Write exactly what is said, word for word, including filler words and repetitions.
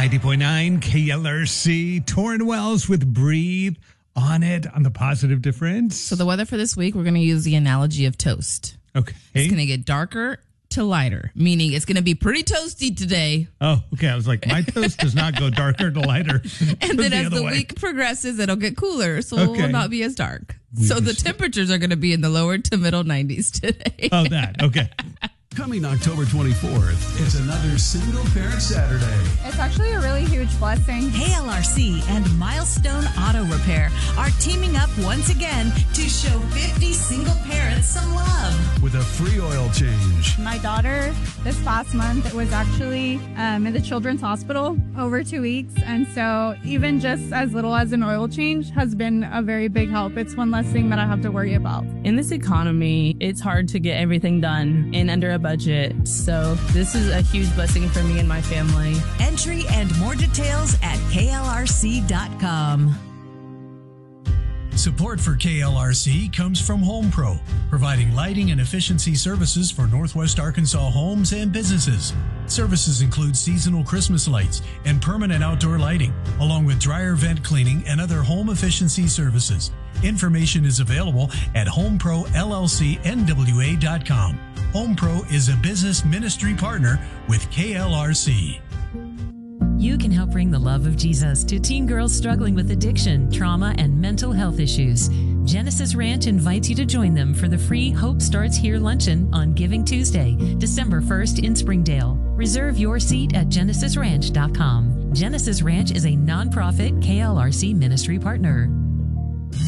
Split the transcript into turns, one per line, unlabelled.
ninety point nine K L R C. Torrin Wells with Breathe on it on the Positive Difference.
So the weather for this week, we're going to use the analogy of toast.
Okay.
It's going to get darker to lighter, meaning it's going to be pretty toasty today.
Oh, okay. I was like, my toast does not go darker to lighter.
And then
the
as the
way.
week progresses, it'll get cooler, so
Okay.
it will not be as dark. So the temperatures are going to be in the lower to middle nineties today.
Oh, that. Okay.
Coming October twenty-fourth, it's another Single Parent Saturday.
It's actually a really huge blessing.
K L R C and Milestone Auto Repair are teaming up once again to show fifty single parents some love.
With a free oil change.
My daughter, this past month, was actually um, in the Children's Hospital over two weeks. And so even just as little as an oil change has been a very big help. It's one less thing that I have to worry about.
In this economy, it's hard to get everything done in under a budget. So this is a huge blessing for me and my family.
Entry and more details at K L R C dot com.
Support for K L R C comes from HomePro, providing lighting and efficiency services for Northwest Arkansas homes and businesses. Services include seasonal Christmas lights and permanent outdoor lighting, along with dryer vent cleaning and other home efficiency services. Information is available at home pro L L C N W A dot com. HomePro is a business ministry partner with K L R C.
You can help bring the love of Jesus to teen girls struggling with addiction, trauma, and mental health issues. Genesis Ranch invites you to join them for the free Hope Starts Here luncheon on Giving Tuesday, December first in Springdale. Reserve your seat at genesis ranch dot com. Genesis Ranch is a nonprofit K L R C ministry partner.